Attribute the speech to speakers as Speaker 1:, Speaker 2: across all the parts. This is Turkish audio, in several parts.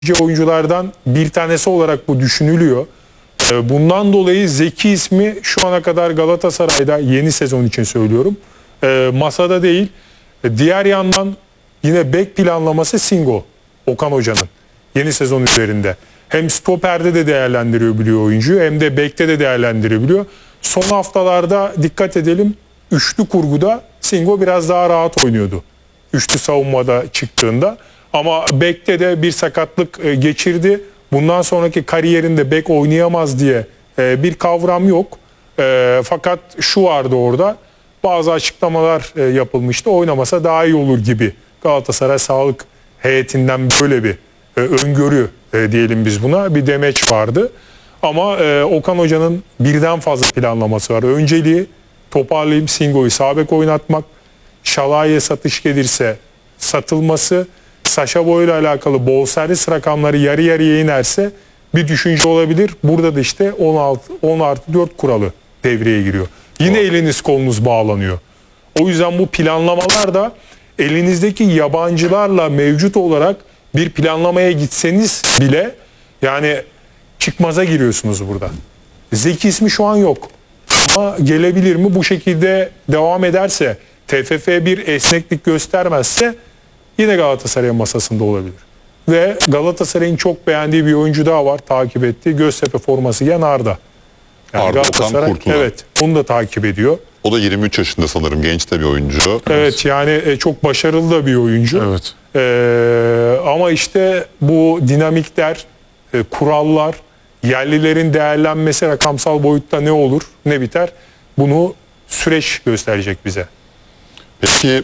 Speaker 1: oyunculardan bir tanesi olarak bu düşünülüyor. Bundan dolayı Zeki ismi şu ana kadar Galatasaray'da, yeni sezon için söylüyorum, masada değil. Diğer yandan yine bek planlaması Singo, Okan Hoca'nın yeni sezon üzerinde. Hem stoperde de değerlendirebiliyor oyuncuyu, hem de bekte de değerlendirebiliyor. Son haftalarda dikkat edelim, üçlü kurguda Singo biraz daha rahat oynuyordu. Üçlü savunmada çıktığında. Ama bekte de bir sakatlık geçirdi. Bundan sonraki kariyerinde bek oynayamaz diye bir kavram yok. Fakat şu vardı orada, bazı açıklamalar yapılmıştı. Oynamasa daha iyi olur gibi. Galatasaray sağlık heyetinden böyle bir öngörü diyelim biz buna, bir demeç vardı. Ama Okan Hoca'nın birden fazla planlaması var. Önceliği toparlayayım, Singo'yu sağ bek oynatmak, Şalai'ye satış gelirse satılması, Sacha Boey ile alakalı bonservis rakamları yarı yarıya inerse bir düşünce olabilir. Burada da işte 10+4 kuralı devreye giriyor. Yine eliniz kolunuz bağlanıyor. O yüzden bu planlamalar da elinizdeki yabancılarla mevcut olarak bir planlamaya gitseniz bile yani çıkmaza giriyorsunuz burada. Zeki ismi şu an yok. Ama gelebilir mi? Bu şekilde devam ederse, TFF bir esneklik göstermezse yine Galatasaray masasında olabilir. Ve Galatasaray'ın çok beğendiği bir oyuncu daha var, takip ettiği. Göztepe forması giyen Arda. Yani
Speaker 2: Arda Okan Kurtul'a.
Speaker 1: Evet, onu da takip ediyor.
Speaker 2: O da 23 yaşında sanırım, genç de bir oyuncu.
Speaker 1: Evet, yani çok başarılı da bir oyuncu.
Speaker 3: Evet.
Speaker 1: Ama işte bu dinamikler, kurallar, yerlilerin değerlenmesi rakamsal boyutta ne olur, ne biter? Bunu süreç gösterecek bize.
Speaker 2: Peki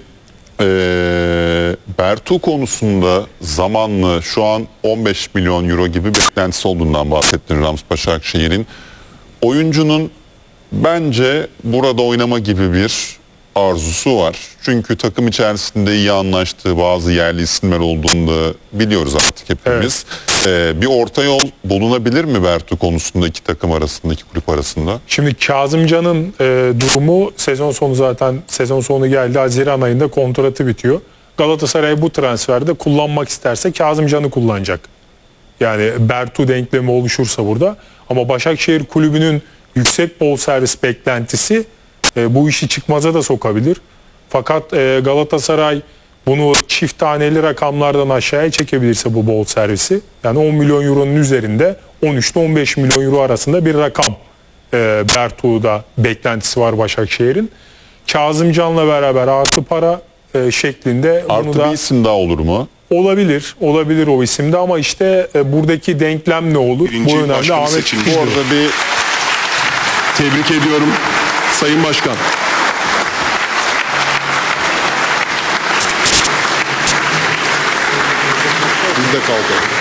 Speaker 2: Bertu konusunda zamanlı, şu an 15 milyon euro gibi bir beklentisi olduğundan bahsettin Rams Başakşehir'in. Oyuncunun bence burada oynama gibi bir arzusu var. Çünkü takım içerisinde iyi anlaştığı bazı yerli isimler olduğunu da biliyoruz artık hepimiz. Bir orta yol bulunabilir mi Bertu konusunda iki takım arasında, iki kulüp arasında?
Speaker 1: Şimdi Kazımcan'ın durumu sezon sonu, zaten sezon sonu geldi. Haziran ayında kontratı bitiyor. Galatasaray bu transferde kullanmak isterse Kazımcan'ı kullanacak. Yani Bertu denklemi oluşursa burada. Ama Başakşehir kulübünün yüksek bonservis beklentisi bu işi çıkmaza da sokabilir. Fakat Galatasaray bunu çift taneli rakamlardan aşağıya çekebilirse bu bonservisi, yani 10 milyon euronun üzerinde, 13 ile 15 milyon euro arasında bir rakam Bertu'da beklentisi var Başakşehir'in. Kazımcan'la beraber artı para şeklinde.
Speaker 2: Artı
Speaker 1: bunu da
Speaker 2: bir isim daha olur mu?
Speaker 1: olabilir o isimde, ama işte buradaki denklem ne olur?
Speaker 3: Birinci
Speaker 1: Bu önemli.
Speaker 3: başkanı
Speaker 1: Ahmet
Speaker 3: seçildi.
Speaker 1: Kuzu.
Speaker 3: Orada bir tebrik ediyorum Sayın Başkan.
Speaker 2: Biz de kalkalım.